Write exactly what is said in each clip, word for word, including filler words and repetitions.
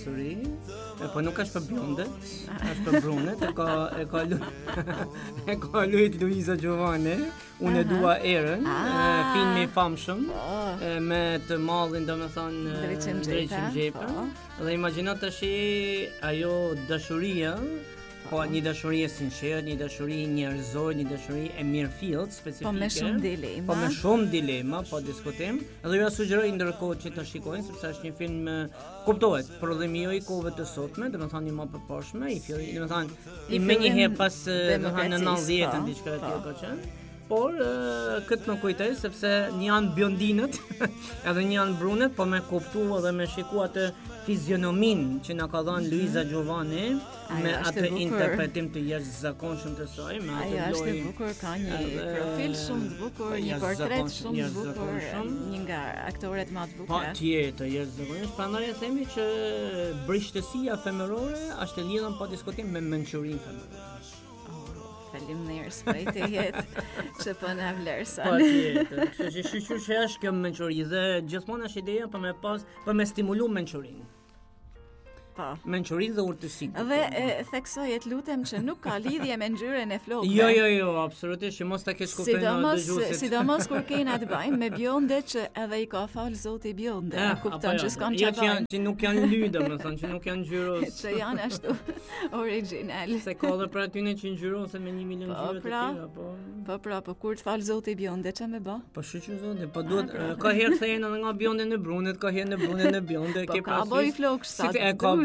dashuri, po nuk është për bjondet, është për brunet, e ka e ka e ka luajt Luiza Giovanni, unë e dua erën, filmi i famshëm me të mallin domethënë Drejçim Gjepa. Dhe imagjino tash ajo dashuria, po një dashuri e sinqertë, një dashuri njerëzore, një dashuri e mirëfillt, specifike. Po me shumë dilema. Po me shumë dilema, po diskutim. Dhe ju sugjeroj ndërkohë që ta shikojnë sepse është një film kuptohet, prodhimi jo i kohëve të sotme, domethënë një më përposhme, i filli, domethënë i menjëherë pas domethënë në nëntëdhjetën diçka e tillë ka qenë. Por uh, këtë më kujtoj sepse një janë biondinët, edhe një janë brunet, po me kuptu edhe me shiku atë fizionomin që na ka dhënë Luiza Giovanni me atë interpretim të jashtëzakonshëm të saj, me atë lojë. Ajo është e bukur, ka një profil shumë të bukur, një portret shumë të bukur, një nga aktorët më të bukur. Patjetër, jashtëzakonisht, prandaj e themi që brishtësia femërore është e lidhur pa diskutim me mençurinë femërore. Faleminderit për të jetë që po na vlerëson. Po tjetër, kështu që shqyr që është kjo mençuri dhe gjithmonë është ideja për me pas, për me stimulu mençurinë. Po. Mençurinë dhe urtësinë. Dhe theksoj et lutem që nuk ka lidhje me ngjyrën e flokëve. Jo, jo, jo, absolutisht, që mos ta kesh kuptuar në dëgjuesit. Sidomos kur kena të bëjmë me bjonde që edhe i ka fal Zoti bjonde, e kupton që s'kan çfarë. Jo, që, që nuk janë ly, domethënë, që nuk janë ngjyros. Që janë ashtu origjinal. Se ka edhe për atyne që ngjyrosen me një milion ngjyra të tjera, po. Po pra, po kur të fal Zoti bjonde, ç'a më bë? Po shiqur Zoti, po duhet ka herë thënë edhe nga bjonde në brunet, ka herë në brunet në bjonde, ke pra. Po ka bëj flokë sa.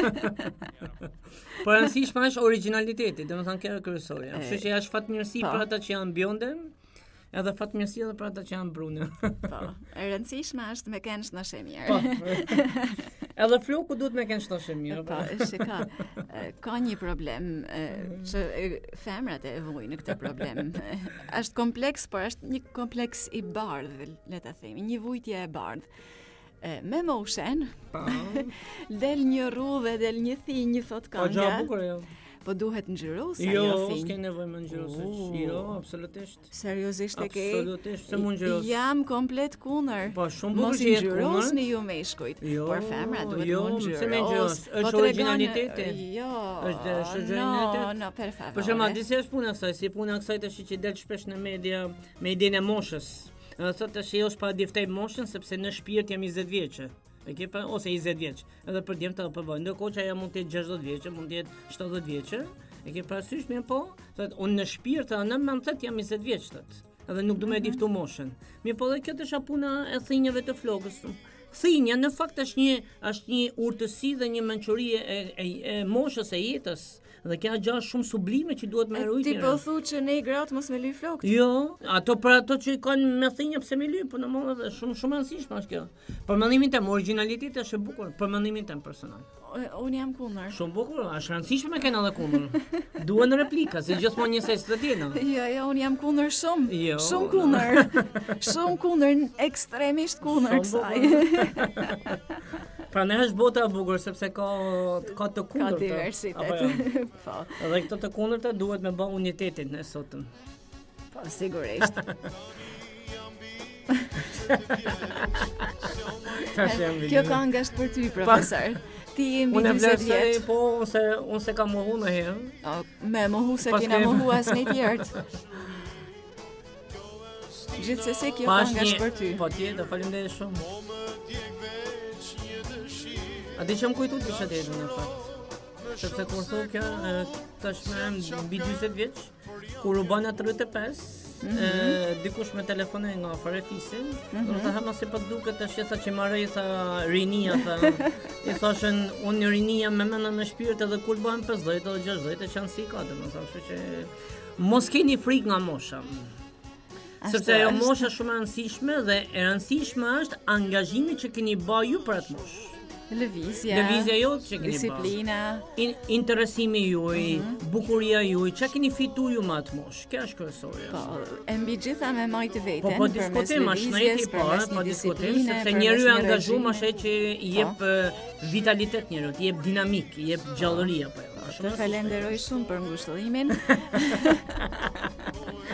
Po rëndësishme është originaliteti, domethënë kjo është kryesorja. Kështu që është fatmirësi për ata që janë bjonde, edhe fatmirësi edhe për ata që janë brune. Po, e rëndësishme është me kënd shnoshë mirë. Po. Edhe floku duhet me kënd shnoshë mirë. Po, shika, ka një problem që femrat e vojnë në këtë problem. Është kompleks, por është një kompleks i bardhë, le ta themi, një vujtje e bardhë. Me motion, del një rrudhe, del një thinj, thot kënga. Po gjatë bukur jo. Po duhet ngjyrosë ajo thinj. Jo, s'ke nevojë me ngjyrosë. Jo, absolutisht. Seriozisht e ke? Absolutisht, se mund ngjyros. Jam komplet kundër. Po shumë bukur që jetë kundër. Mos ngjyrosni ju meshkujt. Por femra duhet jo, mund ngjyros. Jo, se me ngjyros. Është originaliteti. Jo. Është është originaliteti. No, no, per favore. Për shembull, disi është puna e kësaj, si puna e kësaj tash që del shpesh në media me idenë e moshës. Thotë tash jo s'pa diftej moshën sepse në shpirt jam njëzet vjeçë. E ke pa ose njëzet vjeç. Edhe për djemta apo po. Ndërkohë që ajo mund të jetë gjashtëdhjetë vjeçë, mund të jetë shtatëdhjetë vjeçë. E ke parasysh mirë po? Thotë unë në shpirt në mendet jam njëzet vjeç thotë. Edhe nuk do më diftu moshën. Mirë po, dhe kjo është puna e thinjeve të flokës. Thinja në fakt është një është një urtësi dhe një mençuri e, e, e moshës së jetës. Dhe kjo gjë shumë sublime që duhet më ruajtur. Ti po thu që ne gratë mos me lyj flokët. Jo, ato për ato që kanë me thinjë pse me lyj, po normalisht është shumë shumë e rëndësishme është kjo. Për mendimin tim, originaliteti është e bukur, për mendimin tim personal. Unë jam kundër. Shumë bukur, është rëndësishme me këna edhe kundër. Duhen replika, se gjithmonë një sesë të tjera. Jo, jo, unë jam kundër shumë. Jo. Shumë kundër. Shumë kundër, ekstremisht kundër kësaj. Pra ne është bota e bukur sepse ka ka të kundërta. Ka diversitet. Po. Edhe këto të kundërta duhet me bë unitetin e sotëm. Po sigurisht. Kjo këngë është për ty, profesor. Ti je mbi dyzet vjeç. Po, se unë se kam mohu në herë. Me mohu se kena mohu as në tjerët. Gjithsesi kjo këngë është për ty. Po tjetër, faleminderit shumë. A di që më kujtu të shatetën në fakt. Sepse kur thot kjo, tash me mbi dyzet vjeç, kur u bana tridhjetë e pesë, mm-hmm. dikush me telefonoj nga afër e fisin, mm-hmm. do të them se po duket tash sa që marrë tha rinia tha. I thashën unë rinia me mendën në shpirt edhe kur bëhen pesëdhjetë edhe gjashtëdhjetë që janë si ka, domethënë, kështu që mos keni frikë nga mosha. Sepse ajo mosha shumë e rëndësishme dhe e rëndësishme është angazhimi që keni bërë ju për atë moshë. Lëvizja, Lëvizja jote që keni disiplina, in, interesimi juaj, mm-hmm. bukuria juaj, çka keni fituar ju më atë moshë. Kjo është kryesorja. Po, e mbi gjitha me majtë veten. Po, po diskutojmë as në i parë, po diskutojmë sepse njeriu i angazhuar është ai që i jep vitalitet njeriu, i jep dinamik, i jep gjallëri apo jo. Të falenderoj shumë për ngushëllimin.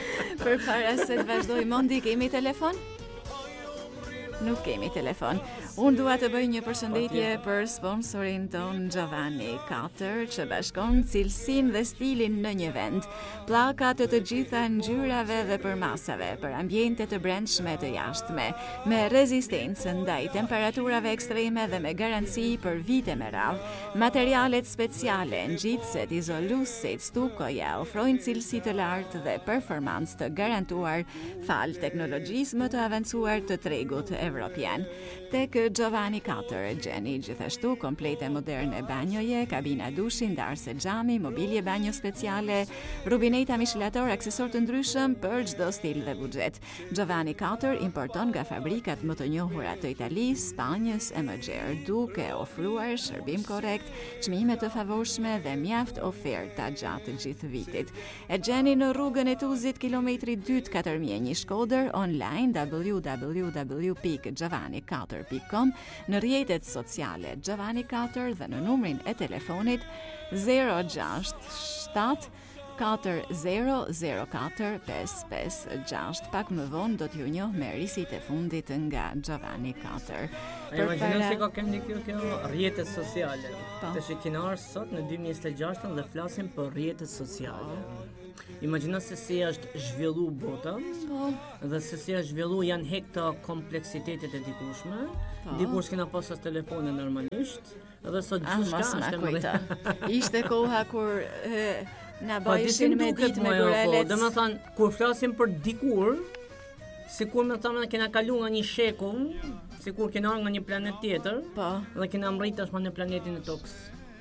Përpara se të vazhdoj, Mondi, kemi telefon? Nuk kemi telefon. Unë dua të bëj një përshëndetje për sponsorin ton Giovanni katër, që bashkon cilësinë dhe stilin në një vend. Pllaka të të gjitha ngjyrave dhe përmasave për ambiente të brendshme të jashtme, me rezistencë ndaj temperaturave ekstreme dhe me garanci për vite me radhë. Materialet speciale, ngjitëset, izoluesit, stukoja ofrojnë cilësi të lartë dhe performancë të garantuar fal teknologjisë më të avancuar të tregut evropian. Tek Giovanni katër e gjeni gjithashtu komplete moderne banjoje, kabina dushi, ndarse xhami, mobilje banjo speciale, rubineta mishlator, aksesor të ndryshëm për çdo stil dhe buxhet. Giovanni katër importon nga fabrikat më të njohura të Italisë, Spanjës e më gjerë, duke ofruar shërbim korrekt, çmime të favorshme dhe mjaft oferta gjatë gjithë vitit. E gjeni në rrugën e Tuzit, kilometri dy katër mijë një Shkodër, online w w w pikë giovanni katër pikë com, në rrjetet sociale Giovanni katër dhe në numrin e telefonit zero gjasht shtat katër zero zero katër pesë pesë gjasht. Pak më vonë do t'ju njoh me risit e fundit nga Giovanni katër. Imagjino se ka këndi kjo kjo rrjetet sociale. Të shikinar sot në dy mijë e njëzet e gjasht dhe flasim për rrjetet sociale. Imagjino se si është zhvillu bota, dhe se si është zhvillu janë hek të kompleksitetit e dikushme. Dikush kena pasas telefone normalisht, dhe sot gjithçka është më ishte koha kur e, na bëjshin me ditë me gurelec. Dhe më thanë, kur flasim për dikur, sikur me thamë kena kalu nga një shekull, sikur kena nga një planet tjetër, po. Dhe kena mrit tashmë në planetin e tokës.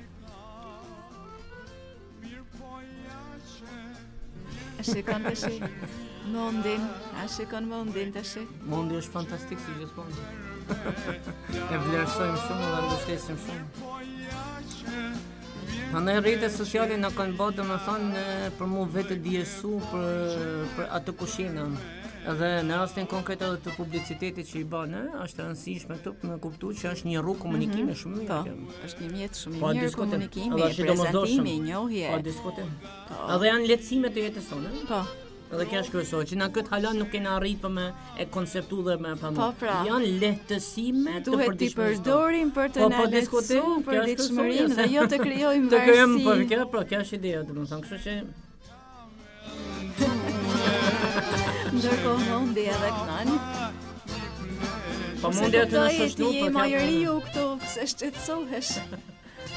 A shikon të shi mondin, a shikon mondin të shi. Mondi është fantastik si gjithmonë. E vlerësojmë shumë dhe mbështesim shumë. Prandaj rrjetet sociale na kanë bërë domethënë për mua vetë djesu për për atë kushina. Edhe në rastin konkret edhe të publicitetit që i bën, është e rëndësishme këtu me kuptuar që është një rrugë komunikimi mm-hmm. shumë i mirë. Po, është një mjet shumë i mirë komunikimi, prezantimi, njohje. Po, diskutim. Edhe janë lehtësime të jetës sonë. Po. Edhe kjo është kryesore, që na këtë hala nuk kena arritur me e konceptu dhe me pranë. Po, pra. Janë lehtësime të duhet t'i përdorim për të na lehtësuar për ditëshmërinë dhe jo të krijojmë varësi. Të krijojmë për kjo, po kjo është ideja, domethënë, kështu që ndërkohë mundi edhe kënan. Po mundi aty në shoshtu, po kjo. Ti je majëriu këtu, pse shqetësohesh?